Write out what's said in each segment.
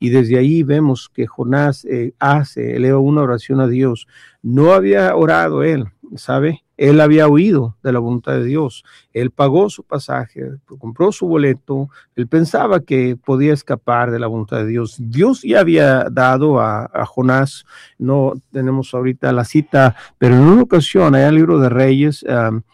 y desde ahí vemos que Jonás eleva una oración a Dios. No había orado él, ¿sabe? Él había huido de la voluntad de Dios. Él pagó su pasaje, compró su boleto. Él pensaba que podía escapar de la voluntad de Dios. Dios ya había dado a Jonás, no tenemos ahorita la cita, pero en una ocasión, allá en el libro de Reyes,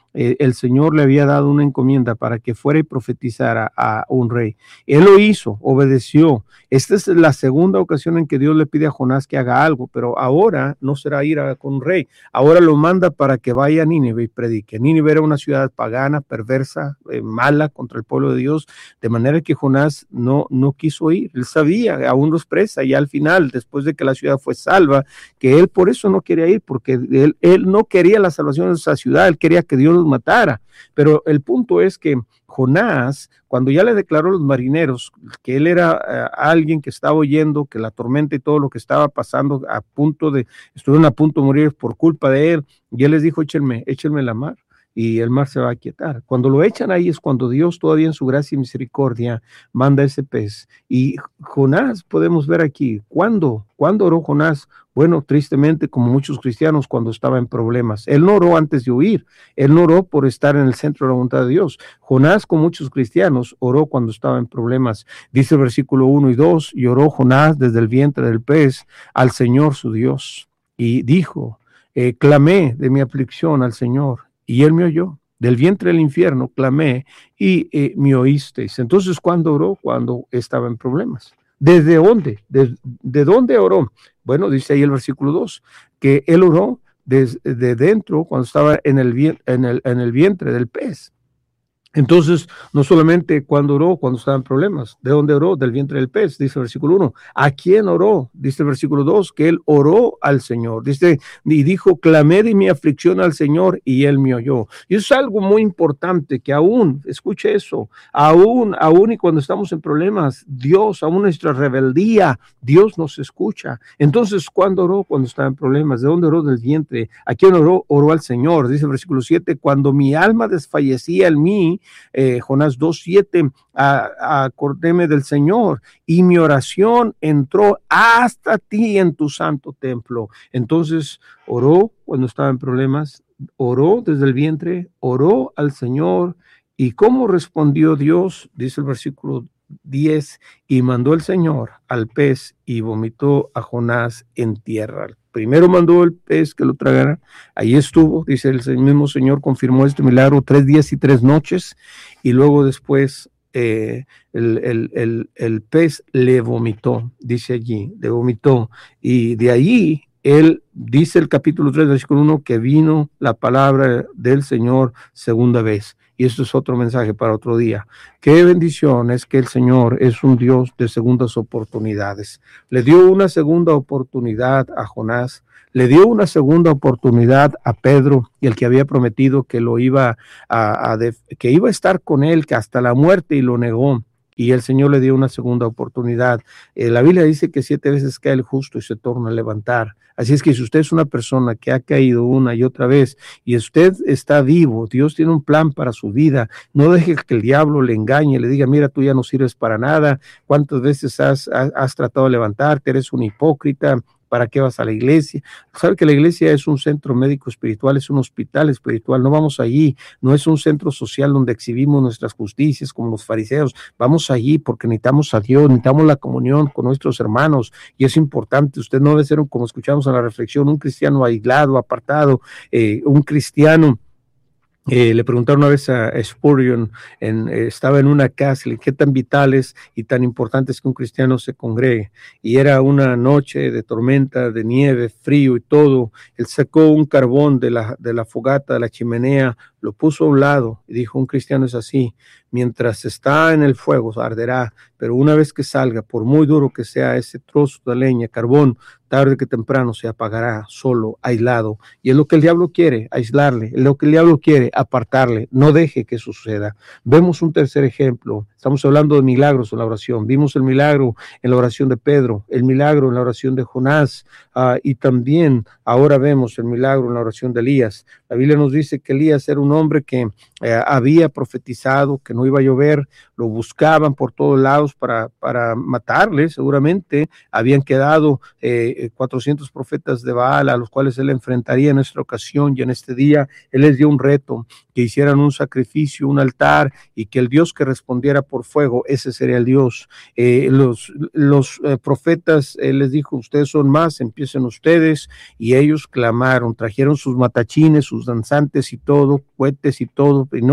el Señor le había dado una encomienda para que fuera y profetizara a un rey. Él lo hizo, obedeció. Esta es la segunda ocasión en que Dios le pide a Jonás que haga algo, pero ahora no será ir con un rey. Ahora lo manda para que vaya a Nínive y predique. Nínive era una ciudad pagana, perversa, mala contra el pueblo de Dios, de manera que Jonás no quiso ir. Él sabía, aún lo expresa, y al final, después de que la ciudad fue salva, que él por eso no quería ir, porque él no quería la salvación de esa ciudad, él quería que Dios los matara. Pero el punto es que Jonás, cuando ya le declaró a los marineros que él era alguien que estaba oyendo que la tormenta y todo lo que estaba pasando estuvieron a punto de morir por culpa de él, y él les dijo, échenme la mar y el mar se va a aquietar. Cuando lo echan ahí es cuando Dios todavía en su gracia y misericordia manda ese pez. Y Jonás, podemos ver aquí, ¿cuándo oró Jonás? Bueno, tristemente, como muchos cristianos, cuando estaba en problemas. Él no oró antes de huir, él no oró por estar en el centro de la voluntad de Dios. Jonás, como muchos cristianos, oró cuando estaba en problemas. Dice el versículo 1 y 2, y oró Jonás desde el vientre del pez al Señor su Dios. Y dijo, clamé de mi aflicción al Señor, y él me oyó. Del vientre del infierno clamé y me oísteis. Entonces, ¿cuándo oró? Cuando estaba en problemas. ¿Desde dónde? ¿De dónde oró? Bueno, dice ahí el versículo 2, que él oró desde dentro cuando estaba en el vientre del pez. Entonces, no solamente cuando oró, cuando estaban problemas. ¿De dónde oró? Del vientre del pez, dice el versículo 1. ¿A quién oró? Dice el versículo 2, que él oró al Señor. Dice, y dijo, clamé de mi aflicción al Señor y él me oyó. Y eso es algo muy importante, que aún, escuche eso, aún y cuando estamos en problemas, Dios, aún nuestra rebeldía, Dios nos escucha. Entonces, ¿cuándo oró? Cuando estaba en problemas. ¿De dónde oró? Del vientre. ¿A quién oró? Oró al Señor. Dice el versículo 7, cuando mi alma desfallecía en mí, Jonás 2:7, acordéme del Señor y mi oración entró hasta ti en tu santo templo. Entonces oró cuando estaba en problemas, oró desde el vientre, oró al Señor. ¿Y cómo respondió Dios? Dice el versículo 10, y mandó el Señor al pez y vomitó a Jonás en tierra. Primero mandó el pez que lo tragara, ahí estuvo, dice el mismo Señor, confirmó este milagro 3 días y 3 noches, y luego después el pez le vomitó, dice allí, le vomitó, y de ahí él dice el capítulo 3, versículo 1, que vino la palabra del Señor segunda vez. Y esto es otro mensaje para otro día. Qué bendición es que el Señor es un Dios de segundas oportunidades. Le dio una segunda oportunidad a Jonás, le dio una segunda oportunidad a Pedro, y el que había prometido que lo iba que iba a estar con él, que hasta la muerte, y lo negó. Y el Señor le dio una segunda oportunidad. La Biblia dice que 7 veces cae el justo y se torna a levantar. Así es que si usted es una persona que ha caído una y otra vez y usted está vivo, Dios tiene un plan para su vida. No deje que el diablo le engañe, le diga, mira, tú ya no sirves para nada. ¿Cuántas veces has tratado de levantarte? Eres un hipócrita. ¿Para qué vas a la iglesia? Sabe que la iglesia es un centro médico espiritual, es un hospital espiritual. No vamos allí, no es un centro social donde exhibimos nuestras justicias como los fariseos. Vamos allí porque necesitamos a Dios, necesitamos la comunión con nuestros hermanos, y es importante. Usted no debe ser, como escuchamos en la reflexión, un cristiano aislado, apartado, un cristiano. Le preguntaron una vez a Spurgeon, estaba en una casa, qué tan vitales y tan importantes que un cristiano se congregue, y era una noche de tormenta, de nieve, frío y todo. Él sacó un carbón de la fogata, de la chimenea, lo puso a un lado y dijo, un cristiano es así, mientras está en el fuego arderá, pero una vez que salga, por muy duro que sea ese trozo de leña, carbón, tarde que temprano se apagará solo, aislado. Y es lo que el diablo quiere, aislarle, es lo que el diablo quiere, apartarle. No deje que suceda. Vemos un tercer ejemplo Estamos hablando de milagros en la oración. Vimos el milagro en la oración de Pedro, el milagro en la oración de Jonás, y también ahora vemos el milagro en la oración de Elías. La Biblia nos dice que Elías era un hombre que había profetizado que no iba a llover, lo buscaban por todos lados para matarle, seguramente habían quedado 400 profetas de Baal a los cuales él enfrentaría en esta ocasión, y en este día él les dio un reto, que hicieran un sacrificio, un altar, y que el Dios que respondiera por fuego, ese sería el Dios. Los profetas, él les dijo, ustedes son más, empiecen ustedes, y ellos clamaron, trajeron sus matachines, sus danzantes y todo, cohetes y todo, y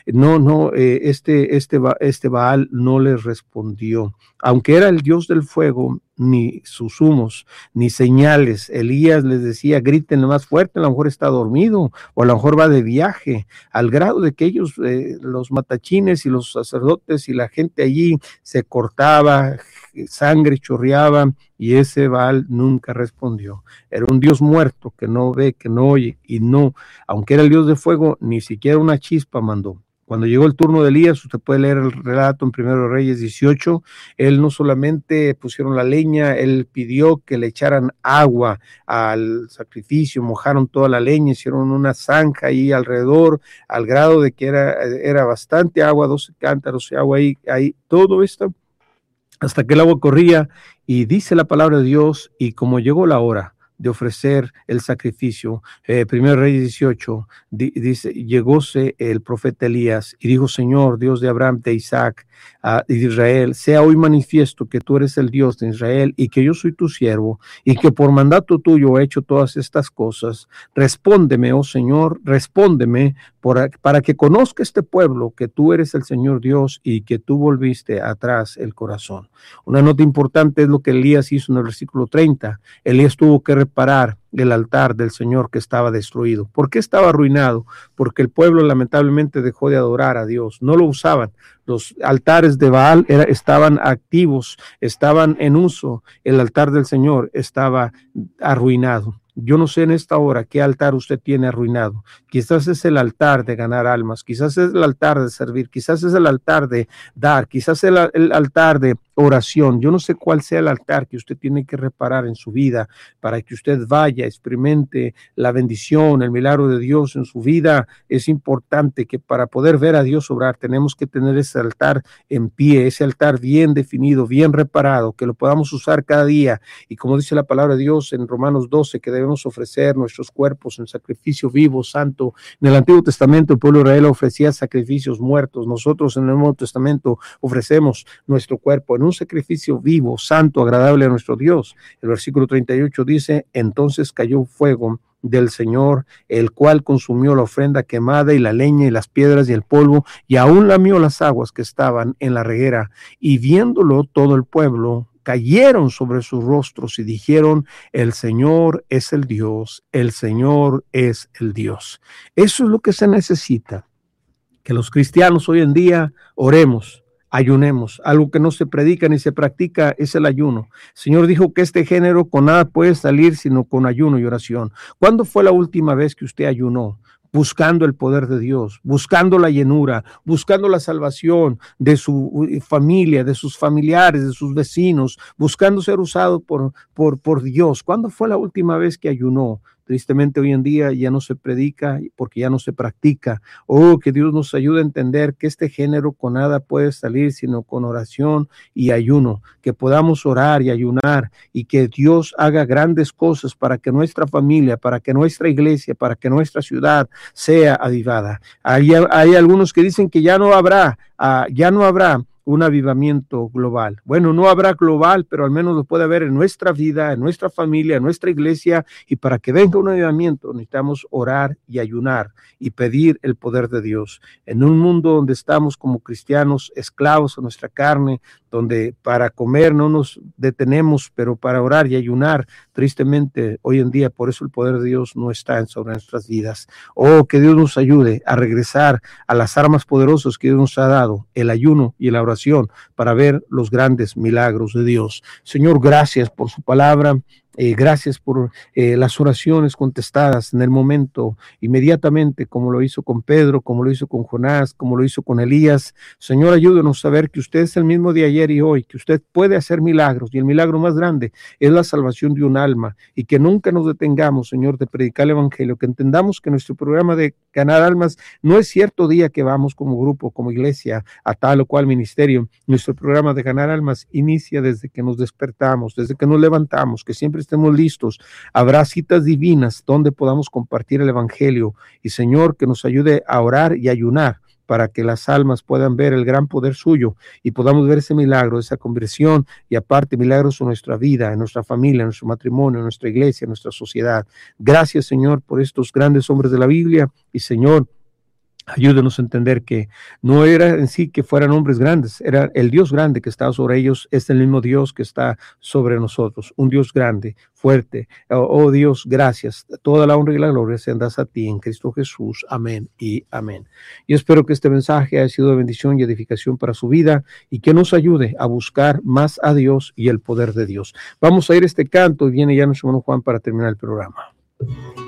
este Baal no les respondió, aunque era el Dios del fuego, ni sus humos, ni señales. Elías les decía, griten más fuerte, a lo mejor está dormido, o a lo mejor va de viaje, al grado de que ellos, los matachines y los sacerdotes y la gente allí se cortaba, sangre chorreaba, y ese Baal nunca respondió. Era un Dios muerto que no ve, que no oye, y no, aunque era el Dios de fuego, ni siquiera una chispa mandó. Cuando llegó el turno de Elías, usted puede leer el relato en 1 Reyes 18, él no solamente pusieron la leña, él pidió que le echaran agua al sacrificio, mojaron toda la leña, hicieron una zanja ahí alrededor, al grado de que era bastante agua, 12 cántaros de agua ahí, todo esto, hasta que el agua corría, y dice la palabra de Dios, y como llegó la hora de ofrecer el sacrificio, 1 Reyes 18, dice, llegóse el profeta Elías y dijo, Señor, Dios de Abraham, de Isaac y de Israel, sea hoy manifiesto que tú eres el Dios de Israel y que yo soy tu siervo y que por mandato tuyo he hecho todas estas cosas. Respóndeme, oh Señor, respóndeme para que conozca este pueblo que tú eres el Señor Dios y que tú volviste atrás el corazón. Una nota importante es lo que Elías hizo en el versículo 30. Elías tuvo que reparar el altar del Señor que estaba destruido. ¿Por qué estaba arruinado? Porque el pueblo lamentablemente dejó de adorar a Dios, no lo usaban. Los altares de Baal estaban activos, estaban en uso. El altar del Señor estaba arruinado. Yo no sé en esta hora qué altar usted tiene arruinado. Quizás es el altar de ganar almas, quizás es el altar de servir, quizás es el altar de dar, quizás es el altar de oración. Yo no sé cuál sea el altar que usted tiene que reparar en su vida para que usted vaya, experimente la bendición, el milagro de Dios en su vida. Es importante que para poder ver a Dios obrar tenemos que tener ese altar en pie, ese altar bien definido, bien reparado, que lo podamos usar cada día. Y como dice la palabra de Dios en Romanos 12, que debemos ofrecer nuestros cuerpos en sacrificio vivo, santo. En el Antiguo Testamento el pueblo de Israel ofrecía sacrificios muertos. Nosotros en el Nuevo Testamento ofrecemos nuestro cuerpo en un sacrificio vivo, santo, agradable a nuestro Dios. El versículo 38 dice, entonces cayó fuego del Señor, el cual consumió la ofrenda quemada y la leña y las piedras y el polvo, y aún lamió las aguas que estaban en la reguera. Y viéndolo todo el pueblo, cayeron sobre sus rostros y dijeron, el Señor es el Dios, el Señor es el Dios. Eso es lo que se necesita, que los cristianos hoy en día oremos, ayunemos. Algo que no se predica ni se practica es el ayuno. El Señor dijo que este género con nada puede salir sino con ayuno y oración. ¿Cuándo fue la última vez que usted ayunó? Buscando el poder de Dios, buscando la llenura, buscando la salvación de su familia, de sus familiares, de sus vecinos, buscando ser usado por Dios. ¿Cuándo fue la última vez que ayunó? Tristemente hoy en día ya no se predica porque ya no se practica. Oh, que Dios nos ayude a entender que este género con nada puede salir sino con oración y ayuno, que podamos orar y ayunar y que Dios haga grandes cosas para que nuestra familia, para que nuestra iglesia, para que nuestra ciudad sea avivada. Hay algunos que dicen que ya no habrá un avivamiento global. Bueno, no habrá global, pero al menos lo puede haber en nuestra vida, en nuestra familia, en nuestra iglesia, y para que venga un avivamiento necesitamos orar y ayunar y pedir el poder de Dios. En un mundo donde estamos como cristianos esclavos a nuestra carne, donde para comer no nos detenemos, pero para orar y ayunar, tristemente hoy en día, por eso el poder de Dios no está sobre nuestras vidas. Oh, que Dios nos ayude a regresar a las armas poderosas que Dios nos ha dado, el ayuno y la oración, para ver los grandes milagros de Dios. Señor, gracias por su palabra. Gracias por las oraciones contestadas en el momento, inmediatamente, como lo hizo con Pedro, como lo hizo con Jonás, como lo hizo con Elías. Señor, ayúdenos a saber que usted es el mismo de ayer y hoy, que usted puede hacer milagros, y el milagro más grande es la salvación de un alma, y que nunca nos detengamos, Señor, de predicar el evangelio, que entendamos que nuestro programa de ganar almas no es cierto día que vamos como grupo, como iglesia, a tal o cual ministerio. Nuestro programa de ganar almas inicia desde que nos despertamos, desde que nos levantamos, que siempre estemos listos. Habrá citas divinas donde podamos compartir el evangelio, y Señor, que nos ayude a orar y ayunar para que las almas puedan ver el gran poder suyo y podamos ver ese milagro, esa conversión, y aparte milagros en nuestra vida, en nuestra familia, en nuestro matrimonio, en nuestra iglesia, en nuestra sociedad. Gracias, Señor, por estos grandes hombres de la Biblia, y Señor, ayúdenos a entender que no era en sí que fueran hombres grandes, era el Dios grande que estaba sobre ellos, es el mismo Dios que está sobre nosotros, un Dios grande, fuerte. Oh Dios, gracias. Toda la honra y la gloria sean dadas a ti en Cristo Jesús. Amén y amén. Yo espero que este mensaje haya sido de bendición y edificación para su vida, y que nos ayude a buscar más a Dios y el poder de Dios. Vamos a ir a este canto, y viene ya nuestro hermano Juan para terminar el programa.